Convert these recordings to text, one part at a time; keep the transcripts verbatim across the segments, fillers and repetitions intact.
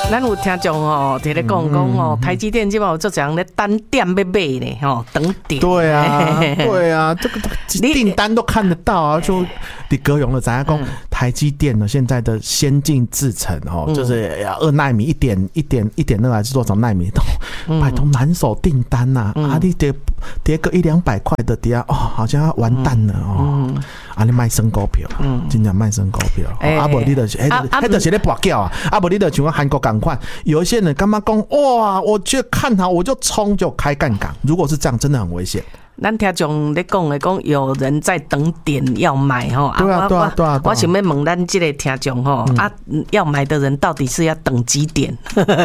咱有听众哦，伫咧讲讲哦，台积电即摆有做人咧单点要买咧吼，等点。 对啊，对啊，这个订单都看得到啊。就你高雄的知影讲，台积电呢现在的先进制程哦，就是二奈米、一点一点一点二还是多少奈米都拜托满手订单呐，啊，你跌跌个一两百块的跌哦，好像要完蛋了哦。啊，你卖升股票，真正卖升股票。啊，无你就是，迄迄就是咧博缴啊。啊，无你就像韩国港款，有一些人干嘛讲哇，我觉得看好我就冲就开干港。如果是这样，真的很危险。 咱听众咧讲的讲，有人在等点要买吼。 对啊，对啊，对啊。 我想要问咱这个听众吼，啊，要买的人到底是要等几点？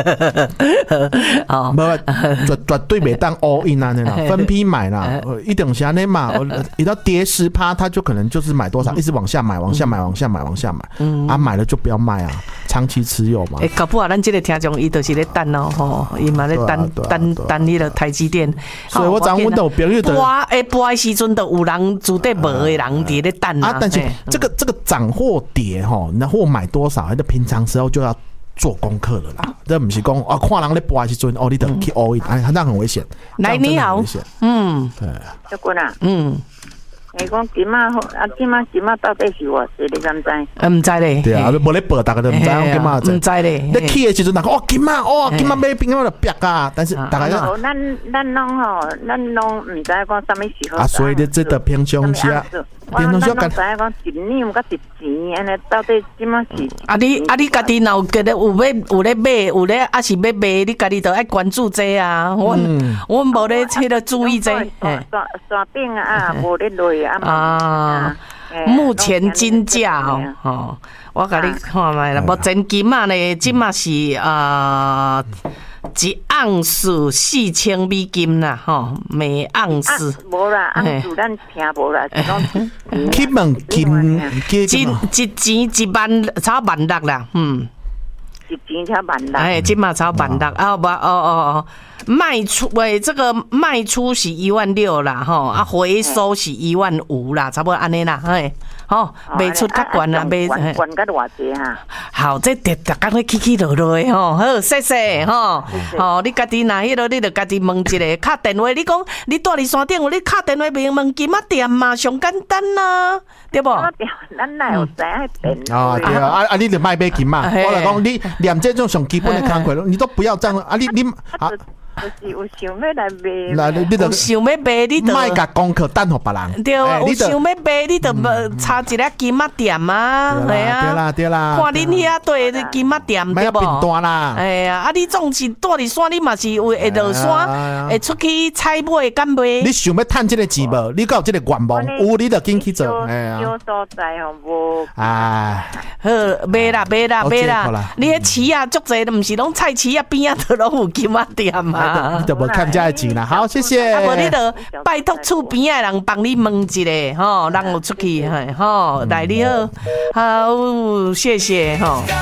哦，无绝绝对袂当 all in 啊，那分批买啦，一定是安尼嘛。一到跌十趴，他就可能就是买多少，一直往下买，往下买，往下买，往下买。啊，买了就不要卖啊，长期持有嘛。 诶，搞不好咱这个听众伊就是咧等哦，吼，伊嘛咧等等等迄个台积电。 所以我昨昏都有朋友的。 哇！下晡的时阵都有人住在无的人伫咧等啊。 但是这个这个涨或跌吼，那或买多少，那平常时候就要做功课了啦。这不是讲啊，看人咧播的时阵，哦，你得去 all in，哎，那很危险。 来，你好，嗯， 对， 小君啊， 嗯。 你讲今仔啊，今仔今仔到底是偌济，你敢知？ 呃，唔知咧。 对啊，无咧报，大家都唔知我今仔知。 唔知咧。 你去的时阵，人讲哦，今仔哦，今仔买冰我就逼啊，但是大家哦，咱咱拢吼，咱拢唔知讲啥物时候。 啊，所以你这个平常时啊， 平常时啊，知讲一两甲一钱，安尼到底今仔是？ 啊，你啊，你家己若有觉得有要有咧买，有咧啊是要卖，你家己就爱关注这啊。我我无咧迄个注意这。 山山顶啊，无咧落。 啊，目前金价哦，哦，我甲你看卖啦，目前金啊咧，金嘛是啊，一盎司四千美金啦，吼，每盎司。 无啦，盎司咱听无啦，是讲去问金， 一一钱一万，差万六啦，嗯。 一钱才万六。 哎，金嘛差万六啊，不，哦哦哦。卖出喂，这个卖出是一万六啦，吼啊，回收是一万五啦，差不多安尼啦，嘿，吼，卖出较悬啦，卖悬悬到偌济哈？ 好，这得大家会起起落落的吼，好，谢谢吼，吼，你家己若迄落，你着家己问一下，敲电话，你讲你住伫山顶，有你敲电话问问金仔店嘛，上简单啦，对不？ 咱哪有知影电？ 啊，对啊，啊啊，你着卖买金嘛，我来讲，你连这种上基本的工课，你都不要这样啊，你你啊。 就是有想要来卖， 来你有想要卖，你就卖甲功课等互别人。 对，有想要卖，你就插一个金仔店啊，系啊， 对啦对啦。 看恁遐对金仔店对不？ 变单啦。 哎呀，啊你总是住伫山，你嘛是会会落山，会出去采买干卖。 你想要趁这个钱无？你有这个愿望，有你就紧去做。哎呀。 有所在吼无。 哎。 好，卖啦卖啦卖啦！你迄市啊，足济都毋是拢菜市啊边仔都拢有金仔店嘛。 你就无看这钱啦，好，谢谢。 啊，无你就拜托厝边的人帮你问一下，吼，让我出去，吼，来你好，好，谢谢，吼。